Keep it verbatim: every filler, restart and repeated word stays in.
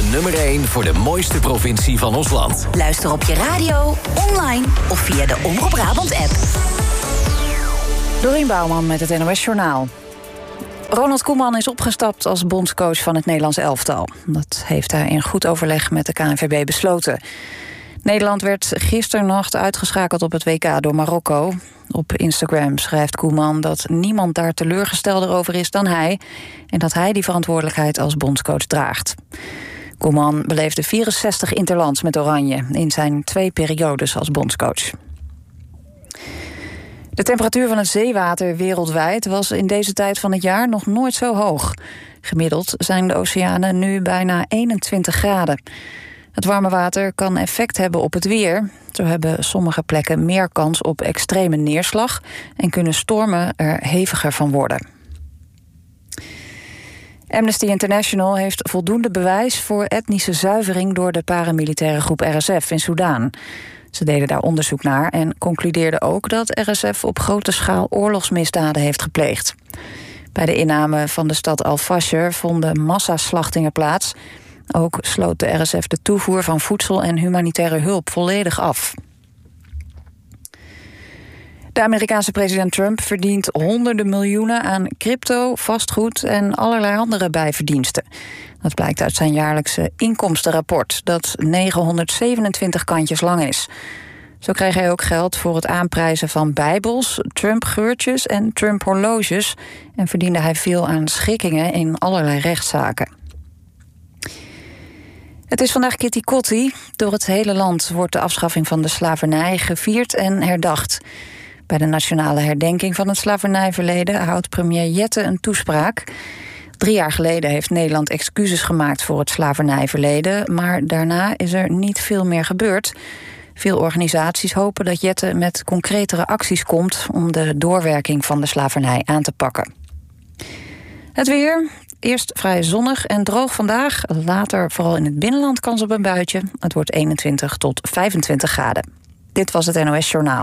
nummer één voor de mooiste provincie van ons land. Luister op je radio, online of via de Omroep Brabant-app. Dorien Bouwman met het N O S Journaal. Ronald Koeman is opgestapt als bondscoach van het Nederlands elftal. Dat heeft hij in goed overleg met de K N V B besloten. Nederland werd gisternacht uitgeschakeld op het W K door Marokko. Op Instagram schrijft Koeman dat niemand daar teleurgestelder over is dan hij, en dat hij die verantwoordelijkheid als bondscoach draagt. Koeman beleefde vierenzestig interlands met Oranje in zijn twee periodes als bondscoach. De temperatuur van het zeewater wereldwijd was in deze tijd van het jaar nog nooit zo hoog. Gemiddeld zijn de oceanen nu bijna eenentwintig graden. Het warme water kan effect hebben op het weer. Zo hebben sommige plekken meer kans op extreme neerslag en kunnen stormen er heviger van worden. Amnesty International heeft voldoende bewijs voor etnische zuivering door de paramilitaire groep R S F in Soedan. Ze deden daar onderzoek naar en concludeerden ook dat R S F op grote schaal oorlogsmisdaden heeft gepleegd. Bij de inname van de stad Al-Fasher vonden massaslachtingen plaats. Ook sloot de R S F de toevoer van voedsel en humanitaire hulp volledig af. De Amerikaanse president Trump verdient honderden miljoenen aan crypto, vastgoed en allerlei andere bijverdiensten. Dat blijkt uit zijn jaarlijkse inkomstenrapport, dat negenhonderdzevenentwintig kantjes lang is. Zo kreeg hij ook geld voor het aanprijzen van bijbels, Trump-geurtjes en Trump-horloges en verdiende hij veel aan schikkingen in allerlei rechtszaken. Het is vandaag Kitty Kotti. Door het hele land wordt de afschaffing van de slavernij gevierd en herdacht. Bij de nationale herdenking van het slavernijverleden houdt premier Jette een toespraak. Drie jaar geleden heeft Nederland excuses gemaakt voor het slavernijverleden, maar daarna is er niet veel meer gebeurd. Veel organisaties hopen dat Jette met concretere acties komt om de doorwerking van de slavernij aan te pakken. Het weer. Eerst vrij zonnig en droog vandaag. Later vooral in het binnenland kans op een buitje. Het wordt eenentwintig tot vijfentwintig graden. Dit was het N O S Journaal.